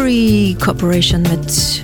Story Corporation mit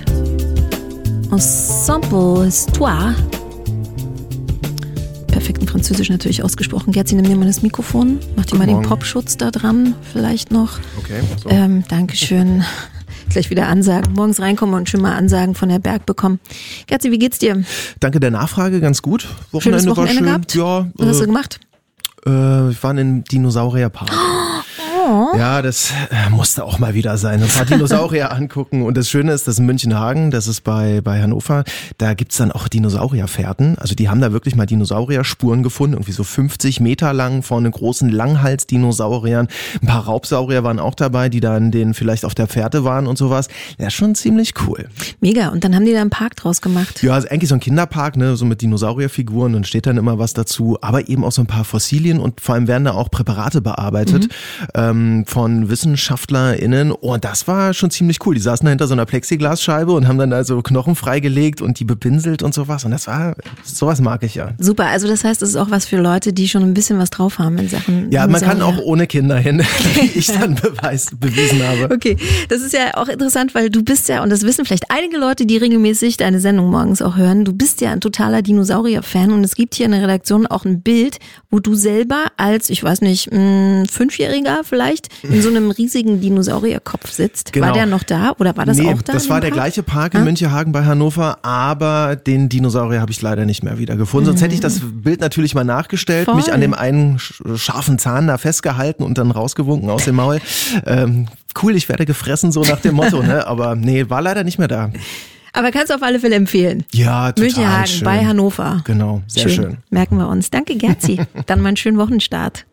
Ensemble Histoire. Perfekten Französisch natürlich ausgesprochen. Gerzi, nimm dir mal das Mikrofon, mach dir mal den Popschutz da dran, vielleicht noch. Okay. So. Dankeschön. Gleich wieder Ansagen. Morgens reinkommen und schon mal Ansagen von der Berg bekommen. Gerzi, wie geht's dir? Danke der Nachfrage, ganz gut. Schönes Wochenende war schön. gehabt? Ja. Was hast du gemacht? Ich war im Dinosaurierpark. Ja, das musste auch mal wieder sein. Ein paar Dinosaurier angucken. Und das Schöne ist, dass in Münchenhagen, das ist bei Hannover, da gibt's dann auch Dinosaurierfährten. Also die haben da wirklich mal Dinosaurierspuren gefunden, irgendwie so 50 Meter lang von großen Langhals-Dinosauriern. Ein paar Raubsaurier waren auch dabei, die dann vielleicht auf der Fährte waren und sowas. Ja, schon ziemlich cool. Mega. Und dann haben die da einen Park draus gemacht. Ja, also eigentlich so ein Kinderpark, ne, so mit Dinosaurierfiguren und steht dann immer was dazu. Aber eben auch so ein paar Fossilien und vor allem werden da auch Präparate bearbeitet. Von WissenschaftlerInnen. Oh, das war schon ziemlich cool. Die saßen da hinter so einer Plexiglasscheibe und haben dann da so Knochen freigelegt und die bepinselt und sowas. Und sowas mag ich ja. Super, also das heißt, es ist auch was für Leute, die schon ein bisschen was drauf haben in Sachen Ja, man kann auch ohne Kinder hin, wie ich dann bewiesen habe. Okay, das ist ja auch interessant, weil du bist ja, und das wissen vielleicht einige Leute, die regelmäßig deine Sendung morgens auch hören, du bist ja ein totaler Dinosaurier-Fan und es gibt hier in der Redaktion auch ein Bild, wo du selber als, ich weiß nicht, 5-Jähriger vielleicht in so einem riesigen Dinosaurierkopf sitzt. Genau. War der noch da oder war das auch da? Das war der gleiche Park in Münchenhagen bei Hannover, aber den Dinosaurier habe ich leider nicht mehr wiedergefunden. Sonst hätte ich das Bild natürlich mal nachgestellt, mich an dem einen scharfen Zahn da festgehalten und dann rausgewunken aus dem Maul. Cool, ich werde gefressen, so nach dem Motto, ne? Aber nee, war leider nicht mehr da. Aber kannst du auf alle Fälle empfehlen. Ja, total Münchenhagen schön. bei Hannover. Genau, sehr schön. Merken wir uns. Danke, Gerzi. Dann mal einen schönen Wochenstart.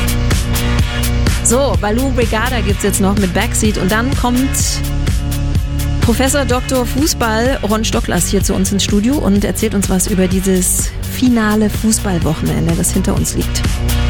So, Baloo Brigada gibt's jetzt noch mit Backseat und dann kommt Professor Dr. Fußball Ron Stocklas hier zu uns ins Studio und erzählt uns was über dieses finale Fußballwochenende, das hinter uns liegt.